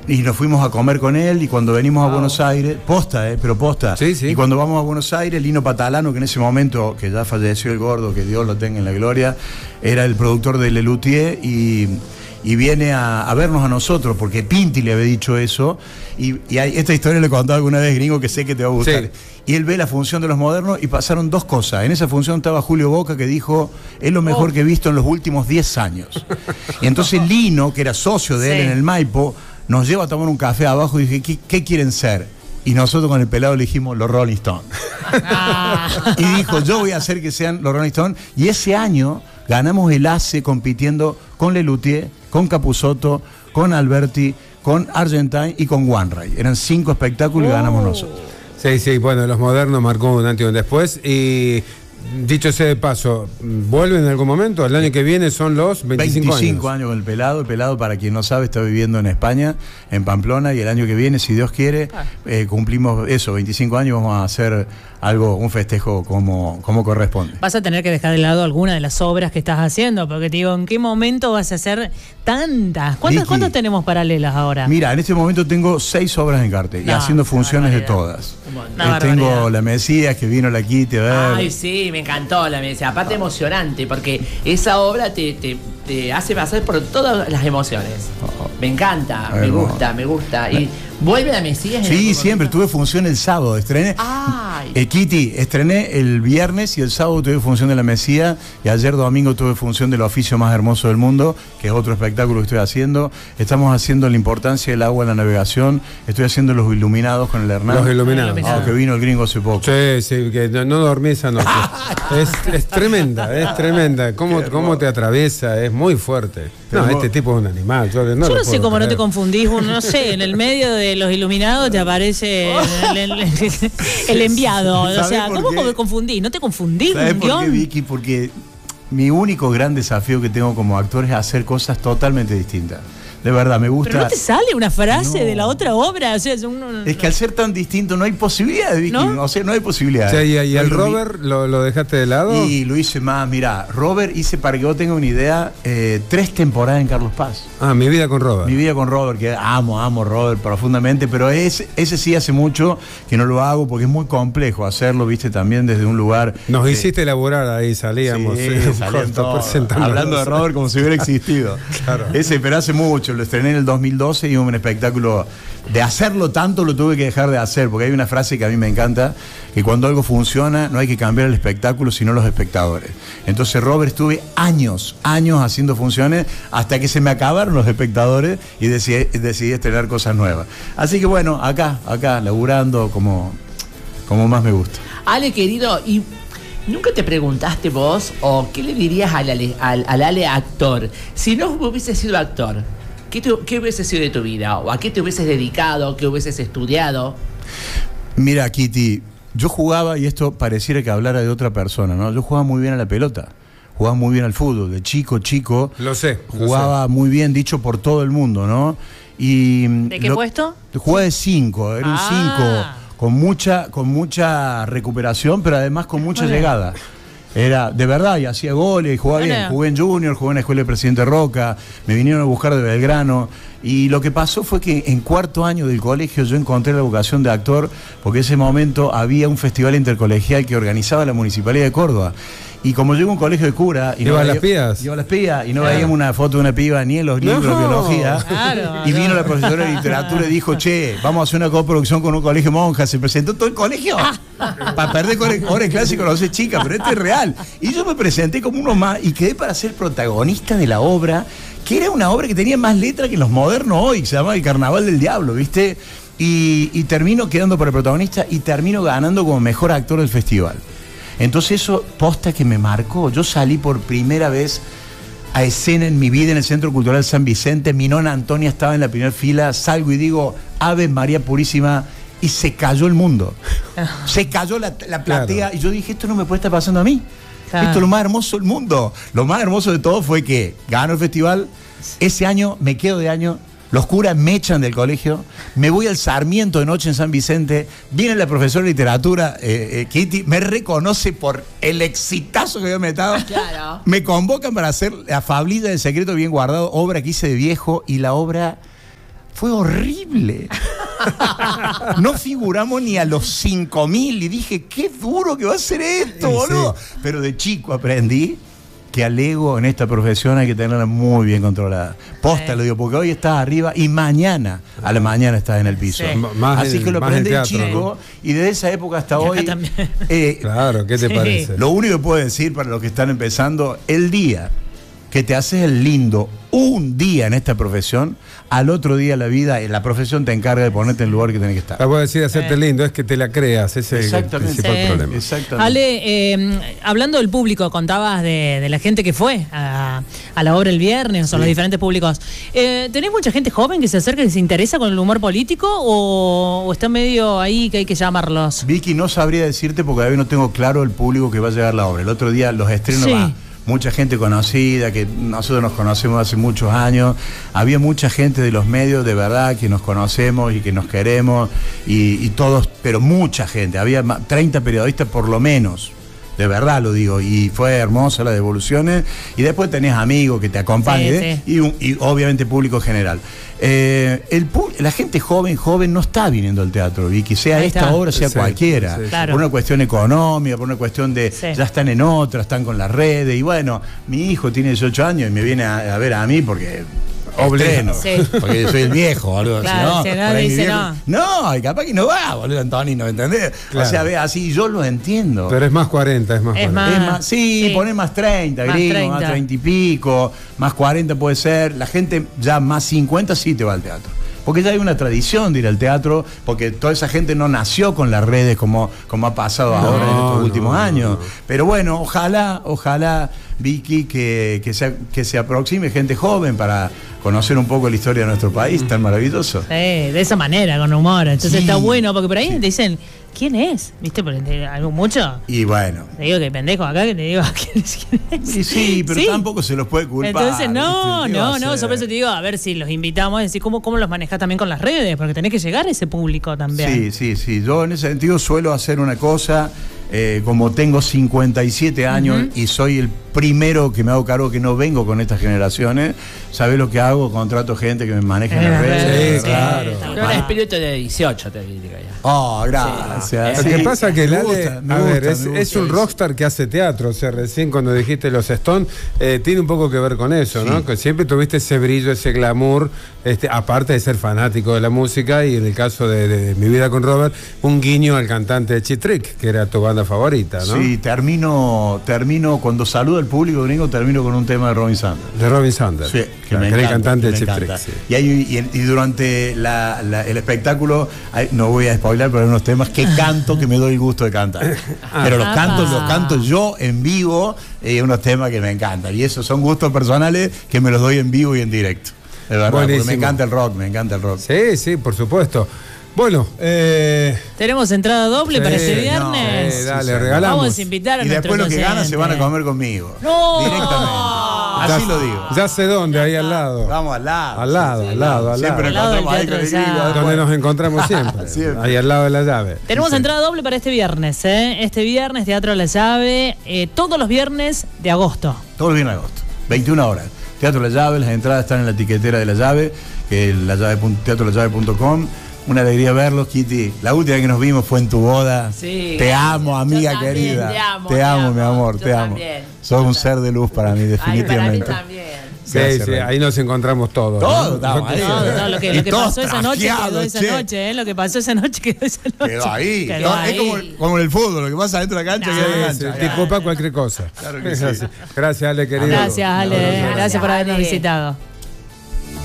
Y nos fuimos a comer con él, y cuando venimos a Buenos Aires, pero posta. Sí, sí. Y cuando vamos a Buenos Aires, Lino Patalano, que en ese momento, que ya falleció el gordo, que Dios lo tenga en la gloria, era el productor de Lelutier, y viene a vernos a nosotros, porque Pinti le había dicho eso, y esta historia le he contado alguna vez, gringo, que sé que te va a gustar. Sí. Y él ve la función de Los Modernos, y pasaron dos cosas. En esa función estaba Julio Boca, que dijo, es lo mejor que he visto en los últimos 10 años. Y entonces Lino, que era socio de él en el Maipo, nos lleva a tomar un café abajo y dije, ¿qué quieren ser? Y nosotros con el pelado le dijimos los Rolling Stones. Y dijo, yo voy a hacer que sean los Rolling Stones. Y ese año ganamos el ACE compitiendo con Lelutier, con Capusotto, con Alberti, con Argentine y con One Ray. Eran 5 espectáculos y ganamos nosotros. Sí, bueno, Los Modernos marcó un antes y un después. Y dicho sea de paso, ¿vuelven en algún momento? El año que viene son los 25 años con el pelado. El pelado, para quien no sabe, está viviendo en España, en Pamplona, y el año que viene, si Dios quiere, cumplimos eso, 25 años, vamos a hacer un festejo como corresponde. Vas a tener que dejar de lado alguna de las obras que estás haciendo, porque te digo, ¿en qué momento vas a hacer tantas? ¿Cuántas tenemos paralelas ahora? Mira, en este momento tengo 6 obras en cartel, y haciendo funciones de todas. Tengo La Mesías, que vino la Kitty a ver. Ay, sí, me encantó La Mesías. Aparte emocionante, porque esa obra te hace pasar por todas las emociones. Me encanta, me gusta. Y vuelve La Mesías. Sí, siempre. Tuve función el sábado. Estrené. Kitty, estrené el viernes, y el sábado tuve función de La Mesías, y ayer domingo tuve función del Oficio Más Hermoso del Mundo, que es otro espectáculo que estoy haciendo. Estamos haciendo La Importancia del Agua en la Navegación. Estoy haciendo Los Iluminados con el Hernán. Los Iluminados. Que vino el gringo hace poco. Sí, que no dormí esa noche. es tremenda. ¿Cómo te atraviesa? Es muy fuerte. No, este tipo es un animal. Yo no sé cómo no te confundís. No sé, en el medio de Los Iluminados te aparece el enviado. O sea, ¿cómo me confundís? ¿No te confundís? ¿Sabés por qué, Vicky? Porque mi único gran desafío que tengo como actor es hacer cosas totalmente distintas. De verdad, me gusta. Pero no te sale una frase de la otra obra. O sea, es que al ser tan distinto no hay posibilidad de Vicky. ¿No? O sea, no hay posibilidad. O sea, ¿y al Robert lo dejaste de lado? Y lo hice más. Mirá, Robert hice, para que vos tengas una idea, 3 temporadas en Carlos Paz. Mi vida con Robert. Mi vida con Robert, que amo Robert profundamente, pero ese sí hace mucho que no lo hago, porque es muy complejo hacerlo, viste, también desde un lugar. Nos hiciste elaborar ahí, salíamos. Hablando de Robert como si hubiera existido. Claro. Pero hace mucho. Lo estrené en el 2012 y un espectáculo. De hacerlo tanto lo tuve que dejar de hacer, porque hay una frase que a mí me encanta, que cuando algo funciona no hay que cambiar el espectáculo, sino los espectadores. Entonces, Robert, estuve años haciendo funciones hasta que se me acabaron los espectadores y decidí estrenar cosas nuevas. Así que bueno, acá laburando como más me gusta. Ale, querido, ¿y nunca te preguntaste vos, o qué le dirías al Ale actor, si no hubiese sido actor? ¿Qué hubiese sido de tu vida? ¿O a qué te hubieses dedicado? ¿Qué hubieses estudiado? Mira, Kitty, yo jugaba, y esto pareciera que hablara de otra persona, ¿no? Yo jugaba muy bien a la pelota, jugaba muy bien al fútbol, de chico. Lo sé. Jugaba muy bien, dicho por todo el mundo, ¿no? ¿De qué puesto? Jugaba de 5, era un 5, con mucha recuperación, pero además con mucha llegada. Era de verdad, y hacía goles, y jugaba bien. Jugué en Junior, jugué en la escuela de Presidente Roca, me vinieron a buscar de Belgrano. Y lo que pasó fue que en 4º año del colegio yo encontré la vocación de actor, porque en ese momento había un festival intercolegial que organizaba la Municipalidad de Córdoba. Y como yo iba a un colegio de cura... ¿Iba a las pías? Iba a las pías, y no veíamos una foto de una piba ni en los libros de biología. Y vino la profesora de literatura y dijo, che, vamos a hacer una coproducción con un colegio monja. Se presentó todo el colegio. Para perder horas de clase y conocer chicas, pero esto es real. Y yo me presenté como uno más y quedé para ser protagonista de la obra, que era una obra que tenía más letra que Los Modernos hoy, que se llama El Carnaval del Diablo, ¿viste? Y termino quedando para protagonista y termino ganando como mejor actor del festival. Entonces eso, posta que me marcó. Yo salí por primera vez a escena en mi vida en el Centro Cultural San Vicente. Mi nona Antonia estaba en la primera fila. Salgo y digo, Ave María Purísima, y se cayó el mundo. Se cayó la platea. Claro. Y yo dije, esto no me puede estar pasando a mí. Claro. Esto es lo más hermoso del mundo. Lo más hermoso de todo fue que gano el festival. Ese año me quedo de año. Los curas me echan del colegio, me voy al Sarmiento de noche en San Vicente, viene la profesora de literatura, Kitty, me reconoce por el exitazo que había metido. Claro. Me convocan para hacer La Fablilla del Secreto Bien Guardado, obra que hice de viejo, y la obra Fue horrible. No figuramos ni a los 5.000 y dije, qué duro que va a ser esto, boludo. Sí. Pero de chico aprendí que al ego en esta profesión hay que tenerla muy bien controlada. Posta lo digo, porque hoy estás arriba y mañana, a la mañana estás en el piso. Sí. Así que lo aprendí chico, y desde esa época hasta hoy. Claro, ¿qué te parece? Lo único que puedo decir para los que están empezando, el día que te haces el lindo un día en esta profesión, al otro día la vida, la profesión te encarga de ponerte en el lugar que tenés que estar. La puedo decir hacerte lindo, es que te la creas, ese es el principal problema. Exactamente. Ale, hablando del público, contabas de la gente que fue a la obra el viernes, o los diferentes públicos. ¿Tenés mucha gente joven que se acerca y se interesa con el humor político o está medio ahí que hay que llamarlos? Vicky, no sabría decirte porque todavía no tengo claro el público que va a llegar la obra. El otro día los estrenos mucha gente conocida, que nosotros nos conocemos hace muchos años. Había mucha gente de los medios, de verdad, que nos conocemos y que nos queremos, y todos, pero mucha gente. Había 30 periodistas por lo menos. De verdad lo digo, y fue hermosa las devoluciones, y después tenés amigos que te acompañan, y obviamente público general. La gente joven no está viniendo al teatro, Vicky, sea esta obra, sea cualquiera, claro. Por una cuestión económica, por una cuestión de ya están en otra, están con las redes, y bueno, mi hijo tiene 18 años y me viene a ver a mí porque porque yo soy el viejo, boludo. Claro, si no, dice no, y capaz que no va, boludo, Antonino, ¿me entendés? Claro. O sea, ve así, yo lo entiendo. Pero es más 40, es más 40. Sí, poné más 30, gringo, más 30 y pico, más 40 puede ser. La gente ya más 50 sí te va al teatro. Porque ya hay una tradición de ir al teatro, porque toda esa gente no nació con las redes como ha pasado ahora en estos últimos años. Pero bueno, ojalá, Vicky, que se aproxime gente joven para conocer un poco la historia de nuestro país, tan maravilloso. Sí, de esa manera, con humor. Entonces está bueno, porque por ahí te dicen, ¿quién es? ¿Viste? ¿Algo mucho? Y bueno. Te digo que hay pendejos acá que te digo, ¿quién es? Y sí, pero tampoco se los puede culpar. Entonces, no, yo por eso te digo, a ver si los invitamos, decir cómo los manejás también con las redes, porque tenés que llegar a ese público también. Sí. Yo en ese sentido suelo hacer una cosa, como tengo 57 años y soy el primero que me hago cargo que no vengo con estas generaciones, ¿sabés lo que hago? Contrato gente que me maneje en las redes. Sí, claro. Pero un espíritu de 18 te digo ya. Oh, gracias. Lo que pasa es que el Ale, es un rockstar que hace teatro. O sea, recién cuando dijiste los Stones, tiene un poco que ver con eso, ¿no? Que siempre tuviste ese brillo, ese glamour, aparte de ser fanático de la música, y en el caso de Mi Vida con Robert, un guiño al cantante de Cheap Trick, que era tu banda favorita, ¿no? Sí, termino cuando saludo al público gringo, termino con un tema de Robin Sanders. De Robin Sanders. Sí, que me encanta, el cantante de Cheap Trick. Sí. Y durante el espectáculo, no voy a spoiler, pero hay unos temas que canto, que me doy el gusto de cantar. Pero los canto yo en vivo, unos temas que me encantan. Y esos son gustos personales que me los doy en vivo y en directo. De verdad, porque me encanta el rock, Sí, por supuesto. Bueno, tenemos entrada doble para este viernes. Dale, regalamos. Vamos a invitar a y después los que ganan se van a comer conmigo. No. Directamente. Así lo digo. Ya sé dónde, ahí al lado. Vamos al lado. Al lado. Siempre nos encontramos ahí con el gringo. Donde nos encontramos siempre. Ahí al lado de la llave. Tenemos entrada doble para este viernes, Este viernes, Teatro La Llave, todos los viernes de agosto. Todos los viernes de agosto, 21 horas. Teatro La Llave, las entradas están en la etiquetera de La Llave, que es teatrolallave.com. Una alegría verlos, Kitty. La última que nos vimos fue en tu boda. Sí, te amo, amiga querida. Te amo, mi amor, te amo. Sos un ser de luz para mí, definitivamente. Para mí también. Sí, ahí nos encontramos todos. Todo lo que pasó esa noche quedó esa noche, Lo que pasó esa noche quedó esa noche. Quedó ahí. Es como en el fútbol, lo que pasa dentro de la cancha queda en la cancha. Te copa cualquier cosa. Claro que sí. Gracias, Ale, querido. Gracias, Ale. Gracias por habernos visitado.